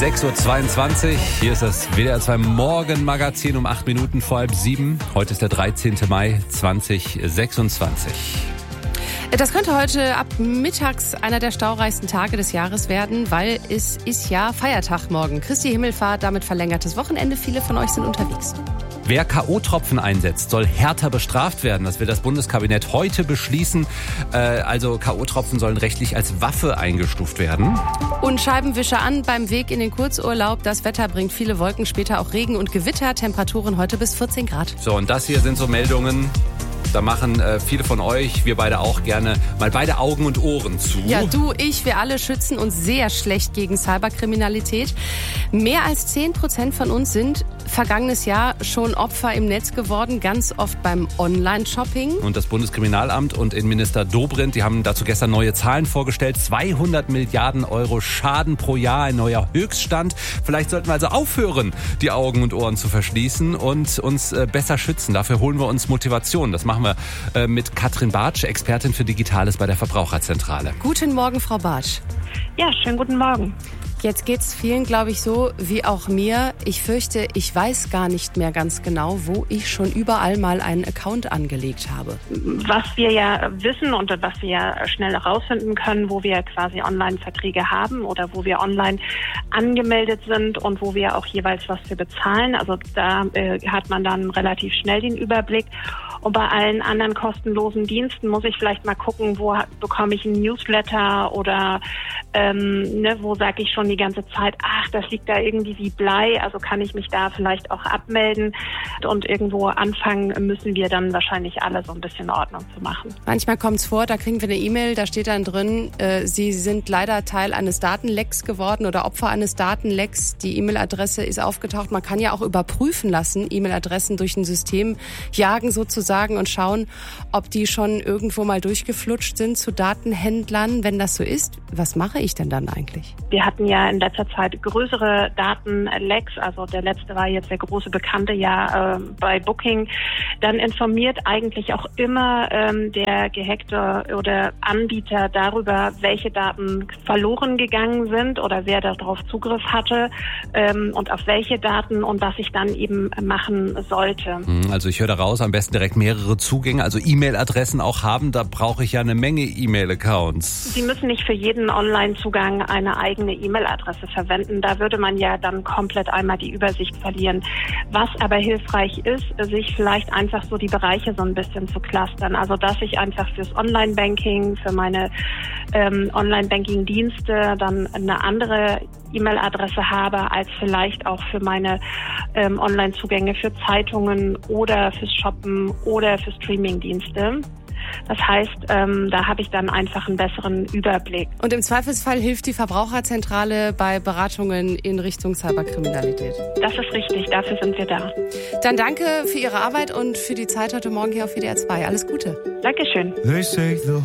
6.22 Uhr, hier ist das WDR 2 Morgenmagazin um 8 Minuten vor halb 7. Heute ist der 13. Mai 2026. Das könnte heute ab mittags einer der staureichsten Tage des Jahres werden, weil es ist ja Feiertag morgen. Christi Himmelfahrt, damit verlängertes Wochenende. Viele von euch sind unterwegs. Wer K.O.-Tropfen einsetzt, soll härter bestraft werden. Das will das Bundeskabinett heute beschließen. Also K.O.-Tropfen sollen rechtlich als Waffe eingestuft werden. Und Scheibenwischer an beim Weg in den Kurzurlaub. Das Wetter bringt viele Wolken, später auch Regen und Gewitter. Temperaturen heute bis 14 Grad. So, und das hier sind so Meldungen. Da machen viele von euch, wir beide auch, gerne mal beide Augen und Ohren zu. Ja, du, ich, wir alle schützen uns sehr schlecht gegen Cyberkriminalität. Mehr als 10% von uns sind vergangenes Jahr schon Opfer im Netz geworden, ganz oft beim Online-Shopping. Und das Bundeskriminalamt und Innenminister Dobrindt, die haben dazu gestern neue Zahlen vorgestellt. 200 Milliarden Euro Schaden pro Jahr, ein neuer Höchststand. Vielleicht sollten wir also aufhören, die Augen und Ohren zu verschließen und uns besser schützen. Dafür holen wir uns Motivation. Das machen wir mit Katrin Bartsch, Expertin für Digitales bei der Verbraucherzentrale. Guten Morgen, Frau Bartsch. Ja, schönen guten Morgen. Jetzt geht's vielen, glaube ich, so wie auch mir. Ich fürchte, ich weiß gar nicht mehr ganz genau, wo ich schon überall mal einen Account angelegt habe. Was wir ja wissen und was wir ja schnell herausfinden können, wo wir quasi Online-Verträge haben oder wo wir online angemeldet sind und wo wir auch jeweils was für bezahlen. Also da hat man dann relativ schnell den Überblick. Und bei allen anderen kostenlosen Diensten muss ich vielleicht mal gucken, wo bekomme ich einen Newsletter oder wo sage ich schon die ganze Zeit, ach, das liegt da irgendwie wie Blei, also kann ich mich da vielleicht auch abmelden. Und irgendwo anfangen müssen wir dann wahrscheinlich alle so ein bisschen Ordnung zu machen. Manchmal kommt es vor, da kriegen wir eine E-Mail, da steht dann drin, Sie sind leider Teil eines Datenlecks geworden oder Opfer eines Datenlecks. Die E-Mail-Adresse ist aufgetaucht. Man kann ja auch überprüfen lassen, E-Mail-Adressen durch ein System jagen sozusagen und schauen, ob die schon irgendwo mal durchgeflutscht sind zu Datenhändlern. Wenn das so ist, was mache ich denn dann eigentlich? Wir hatten ja in letzter Zeit größere Datenlecks, also der letzte war jetzt der große bekannte bei Booking. Dann informiert eigentlich auch immer der gehackte oder Anbieter darüber, welche Daten verloren gegangen sind oder wer darauf Zugriff hatte und auf welche Daten und was ich dann eben machen sollte. Also ich höre da raus, am besten direkt mehrere Zugänge, also E-Mail-Adressen auch haben. Da brauche ich ja eine Menge E-Mail-Accounts. Sie müssen nicht für jeden Online-Zugang eine eigene E-Mail-Adresse verwenden. Da würde man ja dann komplett einmal die Übersicht verlieren. Was aber hilfreich ist, sich vielleicht einfach so die Bereiche so ein bisschen zu clustern. Also dass ich einfach fürs Online-Banking, für meine Online-Banking-Dienste dann eine andere E-Mail-Adresse habe, als vielleicht auch für meine Online-Zugänge für Zeitungen oder fürs Shoppen oder für Streaming-Dienste. Das heißt, da habe ich dann einfach einen besseren Überblick. Und im Zweifelsfall hilft die Verbraucherzentrale bei Beratungen in Richtung Cyberkriminalität. Das ist richtig, dafür sind wir da. Dann danke für Ihre Arbeit und für die Zeit heute Morgen hier auf WDR 2. Alles Gute. Dankeschön.